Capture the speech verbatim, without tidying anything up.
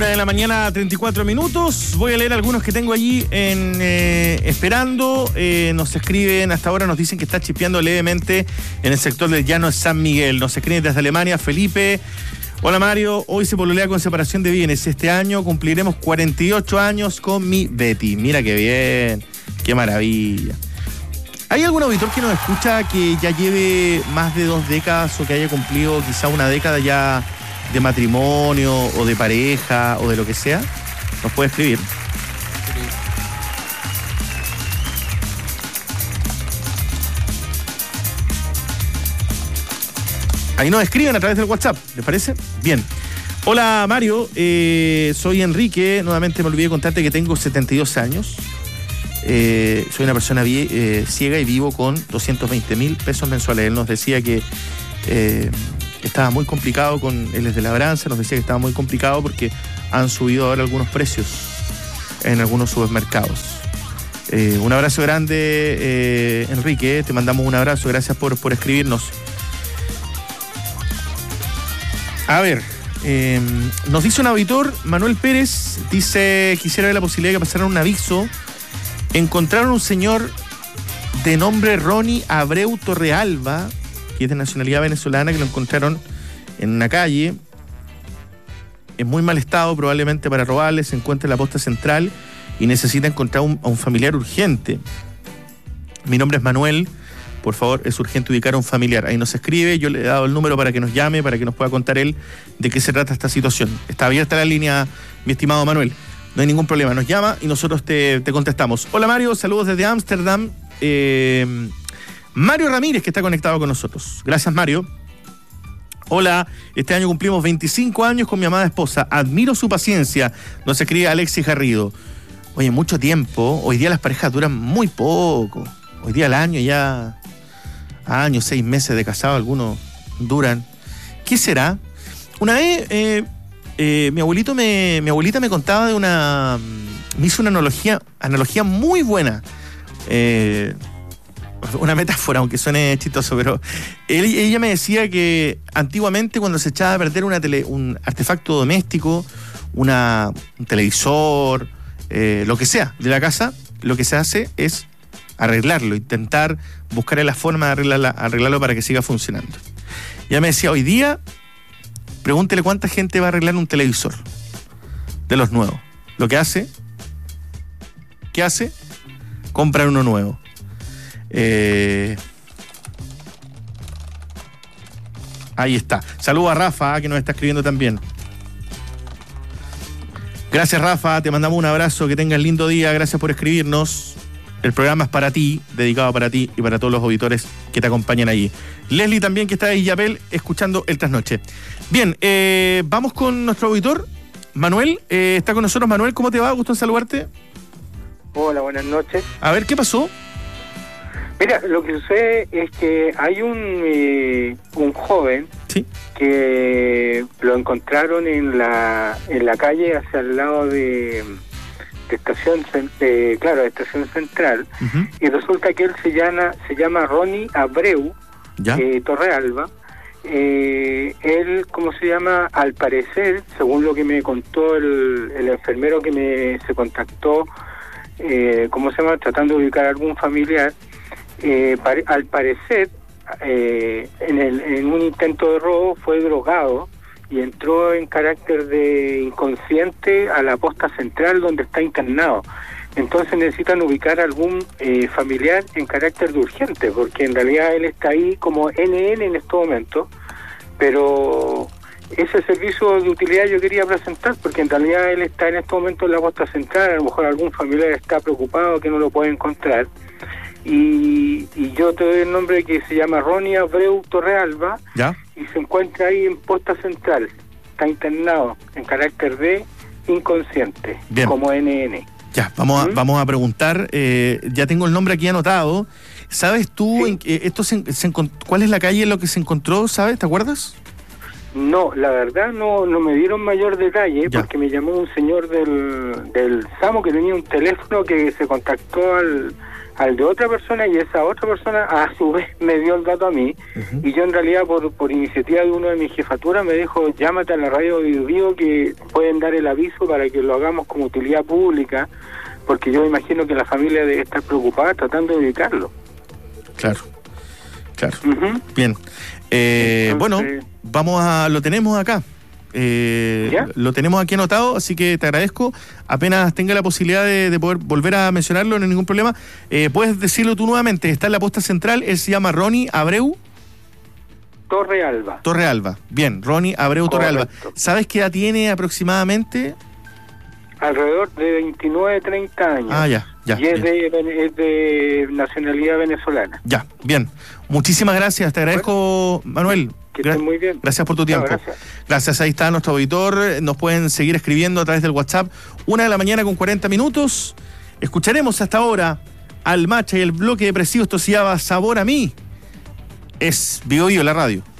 Una de la mañana, treinta y cuatro minutos. Voy a leer algunos que tengo allí en eh, esperando. Eh, nos escriben, hasta ahora nos dicen que está chispeando levemente en el sector del Llano de San Miguel. Nos escriben desde Alemania, Felipe. Hola Mario, hoy se pololea con separación de bienes. Este año cumpliremos cuarenta y ocho años con mi Betty. Mira qué bien, qué maravilla. ¿Hay algún auditor que nos escucha que ya lleve más de dos décadas o que haya cumplido quizá una década ya de matrimonio o de pareja o de lo que sea? Nos puede escribir. Ahí nos escriben a través del WhatsApp, ¿les parece? Bien. Hola Mario, eh, soy Enrique. Nuevamente me olvidé contarte que tengo setenta y dos años. Eh, soy una persona vie- eh, ciega y vivo con doscientos veinte mil pesos mensuales. Él nos decía que eh, estaba muy complicado con él es de labranza, nos decía que estaba muy complicado porque han subido ahora algunos precios en algunos supermercados. Eh, un abrazo grande, eh, Enrique, te mandamos un abrazo, gracias por, por escribirnos. A ver, eh, nos dice un auditor, Manuel Pérez, dice, quisiera ver la posibilidad de que pasaran un aviso. Encontraron un señor de nombre Ronnie Abreu Torrealba, que es de nacionalidad venezolana, que lo encontraron en una calle, en muy mal estado, probablemente para robarle. Se encuentra en la posta central y necesita encontrar un, a un familiar urgente. Mi nombre es Manuel, por favor, es urgente ubicar a un familiar. Ahí nos escribe, yo le he dado el número para que nos llame, para que nos pueda contar él de qué se trata esta situación. Está abierta la línea, mi estimado Manuel. No hay ningún problema, nos llama y nosotros te, te contestamos. Hola Mario, saludos desde Ámsterdam. Eh, Mario Ramírez, que está conectado con nosotros. Gracias, Mario. Hola, este año cumplimos veinticinco años con mi amada esposa. Admiro su paciencia, nos escribe Alexis Garrido. Oye, mucho tiempo. Hoy día las parejas duran muy poco. Hoy día al año ya... años, seis meses de casado, algunos duran. ¿Qué será? Una vez... Eh, Eh, mi abuelito me, mi abuelita me contaba de una, me hizo una analogía, analogía muy buena, eh, una metáfora, aunque suene chistoso, pero él, ella me decía que antiguamente cuando se echaba a perder una tele, un artefacto doméstico, una, un televisor, eh, lo que sea de la casa, lo que se hace es arreglarlo, intentar buscar la forma de arreglarla, arreglarlo para que siga funcionando. Ella me decía, hoy día pregúntele cuánta gente va a arreglar un televisor de los nuevos. Lo que hace, ¿qué hace? Comprar uno nuevo. Eh, ahí está. Saludos a Rafa, que nos está escribiendo también. Gracias, Rafa, te mandamos un abrazo, que tengas lindo día, gracias por escribirnos. El programa es para ti, dedicado para ti y para todos los auditores que te acompañan allí. Leslie también, que está de Illapel, escuchando el Trasnoche. Bien, eh, vamos con nuestro auditor, Manuel. Eh, está con nosotros. Manuel, ¿cómo te va? Gusto en saludarte. Hola, buenas noches. A ver, ¿qué pasó? Mira, lo que sucede es que hay un, eh, un joven ¿Sí? que lo encontraron en la, en la calle hacia el lado de... estación eh, claro, estación central, uh-huh. Y resulta que él se llama se llama Ronnie Abreu eh, Torrealba. Eh, él, ¿cómo se llama? Al parecer, según lo que me contó el, el enfermero que me se contactó, eh, ¿cómo se llama? Tratando de ubicar a algún familiar, eh, pare, al parecer, eh, en, el, en un intento de robo fue drogado y entró en carácter de inconsciente a la posta central donde está internado. Entonces necesitan ubicar a algún eh, familiar en carácter de urgente, porque en realidad él está ahí como N N en este momento, pero ese servicio de utilidad yo quería presentar, porque en realidad él está en este momento en la posta central, a lo mejor algún familiar está preocupado que no lo puede encontrar, y, y yo te doy el nombre que se llama Ronnie Abreu Torrealba, ¿ya? Y se encuentra ahí en posta central, está internado en carácter de inconsciente. Bien. Como N N. Ya, vamos a, ¿Mm? vamos a preguntar, eh, ya tengo el nombre aquí anotado. ¿Sabes tú, sí. en, eh, esto se, se, cuál es la calle en la que se encontró, sabes? ¿Te acuerdas? No, la verdad no no me dieron mayor detalle, ya. porque me llamó un señor del, del SAMU que tenía un teléfono que se contactó al, al de otra persona, y esa otra persona a su vez me dio el dato a mí. Uh-huh. Y yo en realidad por, por iniciativa de uno de mis jefaturas me dijo, llámate a la radio Bio Bio que pueden dar el aviso para que lo hagamos como utilidad pública, porque yo imagino que la familia debe estar preocupada tratando de evitarlo. Claro, claro. Uh-huh. Bien. Eh, Entonces, bueno, vamos a, lo tenemos acá. Eh, lo tenemos aquí anotado, así que te agradezco. Apenas tenga la posibilidad de, de poder volver a mencionarlo, no hay ningún problema. Eh, puedes decirlo tú nuevamente. Está en la posta central, él se llama Ronnie Abreu Torrealba. Torrealba, bien, Ronnie Abreu Torrealba. ¿Sabes qué edad tiene aproximadamente? Alrededor de veintinueve, treinta años. Ah, ya, ya. Y es de, es de nacionalidad venezolana. Ya, bien. Muchísimas gracias, te agradezco, bueno, Manuel. Que estén muy bien. Gracias por tu tiempo. No, gracias. gracias, ahí está nuestro auditor. Nos pueden seguir escribiendo a través del WhatsApp. Una de la mañana con cuarenta minutos. Escucharemos hasta ahora al Macha y el bloque depresivo. Esto se llama Sabor a mí. Es Bio Bio la radio.